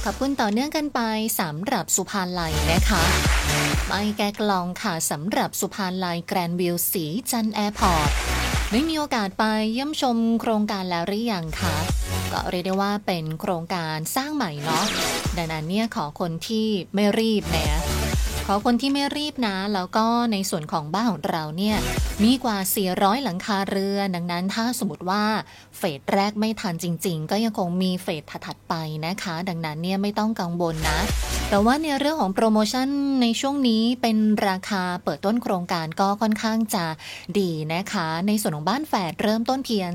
ขอบคุณต่อเนื่องกันไปสำหรับสุภาลัยนะคะไปแกะกล่องค่ะสำหรับสุภาลัยแกรนด์วิวสีจันทร์แอร์พอร์ตไม่มีโอกาสไปเยี่ยมชมโครงการแล้วหรือยังคะก็เรียกได้ว่าเป็นโครงการสร้างใหม่เนาะดังนั้นเนี่ยขอคนที่ไม่รีบนะขอคนที่ไม่รีบนะแล้วก็ในส่วนของบ้านของเราเนี่ยมีกว่า400หลังคาเรือนดังนั้นถ้าสมมติว่าเฟสแรกไม่ทันจริงๆก็ยังคงมีเฟสถัดๆไปนะคะดังนั้นเนี่ยไม่ต้องกังวลนะแต่ว่าในเรื่องของโปรโมชั่นในช่วงนี้เป็นราคาเปิดต้นโครงการก็ค่อนข้างจะดีนะคะในส่วนของบ้านแฝดเริ่มต้นเพียง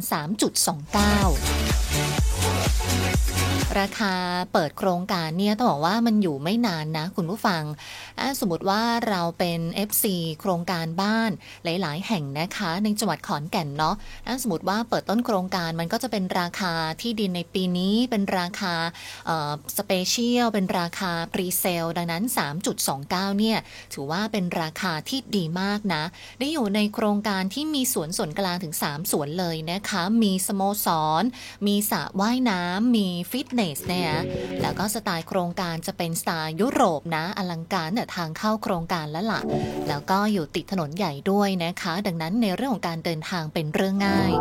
3.29ราคาเปิดโครงการเนี่ยต้องบอกว่ามันอยู่ไม่นานนะคุณผู้ฟังสมมติว่าเราเป็น FC โครงการบ้านหลายๆแห่งนะคะในจังหวัดขอนแก่นเนาะสมมติว่าเปิดต้นโครงการมันก็จะเป็นราคาที่ดินในปีนี้เป็นราคาสเปเชียลเป็นราคาพรีเซลดังนั้น 3.29 เนี่ยถือว่าเป็นราคาที่ดีมากนะได้อยู่ในโครงการที่มีสวนส่วนกลางถึง3สวนเลยนะคะมีสโมสรมีสระว่ายน้ำมีฟิตเนสเนี่ยแล้วก็สไตล์โครงการจะเป็นสไตล์ยุโรปนะอลังการแต่ทางเข้าโครงการแล้วล่ะแล้วก็อยู่ติดถนนใหญ่ด้วยนะคะดังนั้นในเรื่องของการเดินทางเป็นเรื่องง่าย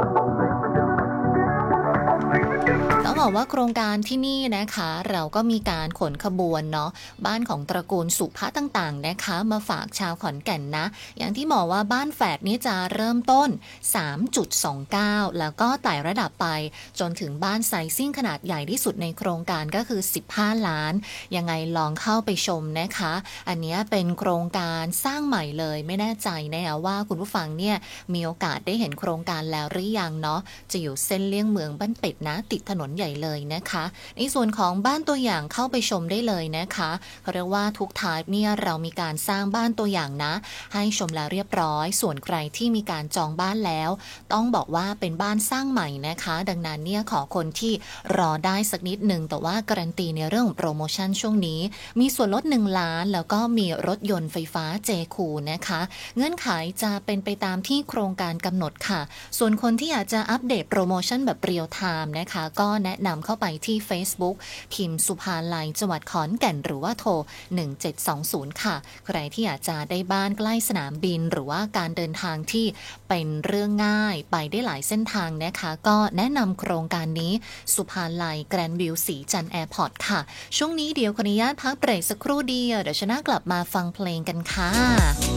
ต้องบอกว่าโครงการที่นี่นะคะเราก็มีการขนขบวนเนาะบ้านของตระกูลสุภาต่างๆนะคะมาฝากชาวขอนแก่นนะอย่างที่บอกว่าบ้านแฝดนี้จะเริ่มต้น 3.29 แล้วก็ไต่ระดับไปจนถึงบ้านไซซิ่งขนาดใหญ่ที่สุดในโครงการก็คือ15ล้านยังไงลองเข้าไปชมนะคะอันนี้เป็นโครงการสร้างใหม่เลยไม่แน่ใจนะคะว่าคุณผู้ฟังเนี่ยมีโอกาสได้เห็นโครงการแล้วหรือยังเนาะจะอยู่เส้นเลี่ยงเมืองบ้านเป็ดนะติดถนนใหญ่เลยนะคะในส่วนของบ้านตัวอย่างเข้าไปชมได้เลยนะคะเขาเรียกว่าทุกทายเนี่ยเรามีการสร้างบ้านตัวอย่างนะให้ชมแล้วเรียบร้อยส่วนใครที่มีการจองบ้านแล้วต้องบอกว่าเป็นบ้านสร้างใหม่นะคะดังนั้นเนี่ยขอคนที่รอได้สักนิดนึงแต่ว่าการันตีในเรื่องของโปรโมชั่นช่วงนี้มีส่วนลด1ล้านแล้วก็มีรถยนต์ไฟฟ้าเจคูนะคะเงื่อนไขจะเป็นไปตามที่โครงการกำหนดค่ะส่วนคนที่อยากจะอัปเดตโปรโมชั่นแบบเรียลไทม์นะคะก็แนะนำเข้าไปที่ Facebook พิมพ์สุภาลัยจังหวัดขอนแก่นหรือว่าโทร1720ค่ะใครที่อยากจะได้บ้านใกล้สนามบินหรือว่าการเดินทางที่เป็นเรื่องง่ายไปได้หลายเส้นทางนะคะก็แนะนำโครงการนี้สุภาลัยแกรนด์วิวสีจันทร์แอร์พอร์ตค่ะช่วงนี้เดี๋ยวขออนุญาตพักเบรกสักครู่เดียวเดี๋ยวชนะกลับมาฟังเพลงกันค่ะ